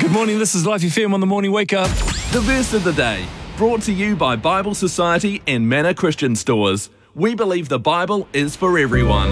Good morning, this is Life FM on the Morning Wake Up. The verse of the day, brought to you by Bible Society and Manor Christian Stores. We believe the Bible is for everyone.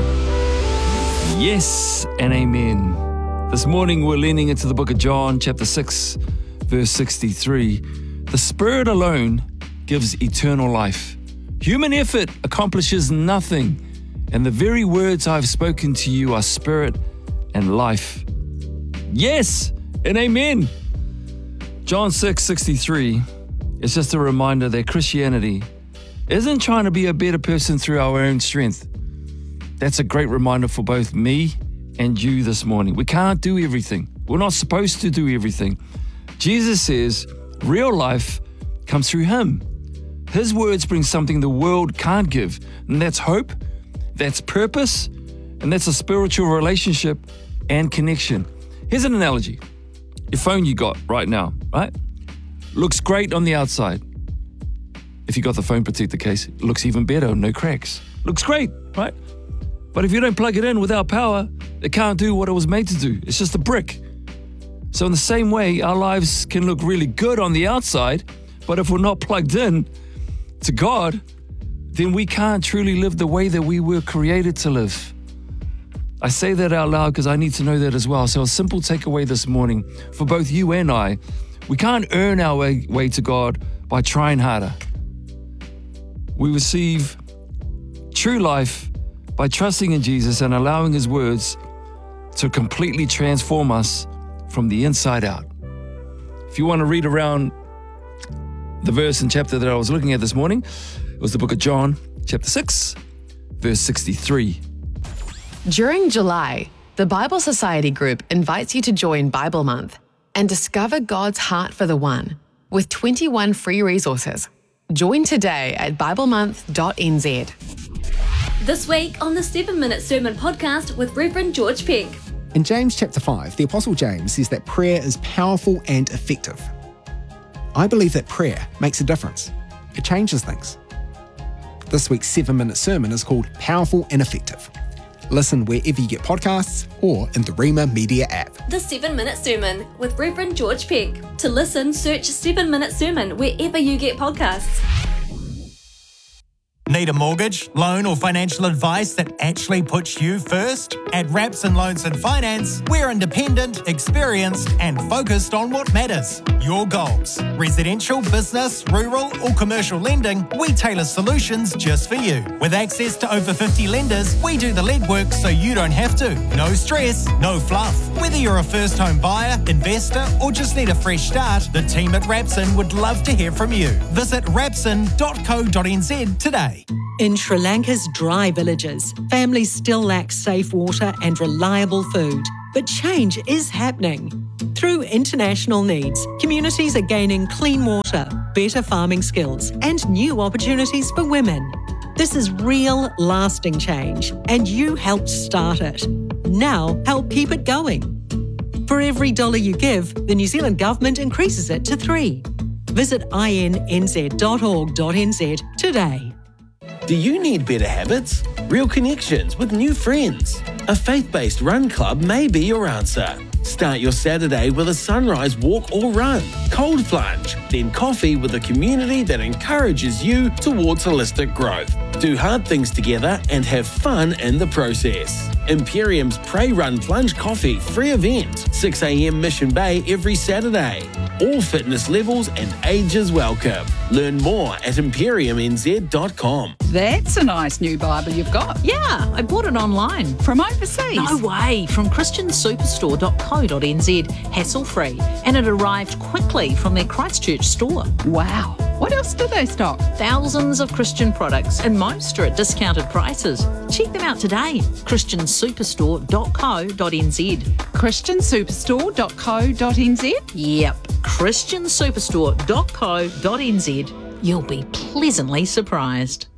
Yes and amen. This morning we're leaning into the book of John, chapter 6, verse 63. The Spirit alone gives eternal life. Human effort accomplishes nothing, and the very words I've spoken to you are spirit and life. Yes and amen. John 6:63 is just a reminder that Christianity isn't trying to be a better person through our own strength. That's a great reminder for both me and you this morning. We can't do everything. We're not supposed to do everything. Jesus says real life comes through Him. His words bring something the world can't give, and that's hope, that's purpose, and that's a spiritual relationship and connection. Here's an analogy. Your phone you got right now, right? Looks great on the outside. If you got the phone protector case, it looks even better, no cracks. Looks great, right? But if you don't plug it in without power, it can't do what it was made to do. It's just a brick. So in the same way, our lives can look really good on the outside, but if we're not plugged in to God, then we can't truly live the way that we were created to live. I say that out loud because I need to know that as well. So a simple takeaway this morning for both you and I, we can't earn our way to God by trying harder. We receive true life by trusting in Jesus and allowing His words to completely transform us from the inside out. If you want to read around the verse and chapter that I was looking at this morning, it was the book of John, chapter 6, verse 63. During July, the Bible Society group invites you to join Bible Month and discover God's heart for the one with 21 free resources. Join today at biblemonth.nz. This week on the 7-Minute Sermon Podcast with Reverend George Peck. In James chapter 5, the Apostle James says that prayer is powerful and effective. I believe that prayer makes a difference. It changes things. This week's 7-Minute Sermon is called Powerful and Effective. Listen wherever you get podcasts or in the Rima Media app. The 7-Minute Sermon with Reverend George Peck. To listen, search 7-Minute Sermon wherever you get podcasts. Need a mortgage, loan or financial advice that actually puts you first? At Rapson Loans and Finance, we're independent, experienced and focused on what matters, your goals. Residential, business, rural or commercial lending, we tailor solutions just for you. With access to over 50 lenders, we do the legwork so you don't have to. No stress, no fluff. Whether you're a first home buyer, investor or just need a fresh start, the team at Rapson would love to hear from you. Visit rapson.co.nz today. In Sri Lanka's dry villages, families still lack safe water and reliable food. But change is happening. Through international needs, communities are gaining clean water, better farming skills, and new opportunities for women. This is real, lasting change, and you helped start it. Now, help keep it going. For every $1 you give, the New Zealand Government increases it to 3. Visit innz.org.nz today. Do you need better habits? Real connections with new friends? A faith-based run club may be your answer. Start your Saturday with a sunrise walk or run, cold plunge, then coffee with a community that encourages you towards holistic growth. Do hard things together and have fun in the process. Imperium's Pray Run Plunge Coffee free event, 6 a.m. Mission Bay every Saturday. All fitness levels and ages welcome. Learn more at imperiumnz.com. That's a nice new Bible you've got. Yeah, I bought it online. From overseas? No way, from christiansuperstore.co.nz, hassle-free. And it arrived quickly from their Christchurch store. Wow. What else do they stock? Thousands of Christian products, and most are at discounted prices. Check them out today. christiansuperstore.co.nz. christiansuperstore.co.nz? Yep, christiansuperstore.co.nz. You'll be pleasantly surprised.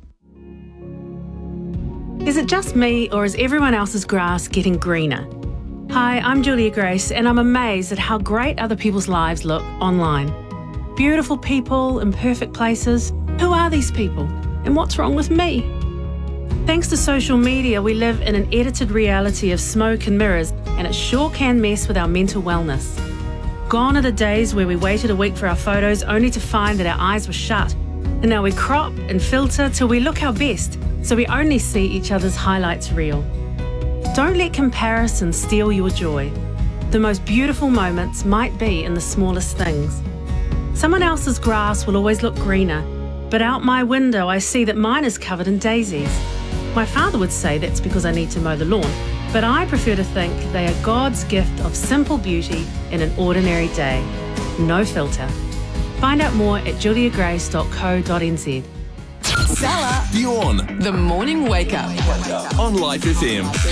Is it just me, or is everyone else's grass getting greener? Hi, I'm Julia Grace, and I'm amazed at how great other people's lives look online. Beautiful people in perfect places. Who are these people? And what's wrong with me? Thanks to social media, we live in an edited reality of smoke and mirrors, and it sure can mess with our mental wellness. Gone are the days where we waited a week for our photos only to find that our eyes were shut. And now we crop and filter till we look our best, so we only see each other's highlights reel. Don't let comparison steal your joy. The most beautiful moments might be in the smallest things. Someone else's grass will always look greener, but out my window I see that mine is covered in daisies. My father would say that's because I need to mow the lawn, but I prefer to think they are God's gift of simple beauty in an ordinary day. No filter. Find out more at juliagrace.co.nz. Bjorn The Morning Wake Up. on Life FM.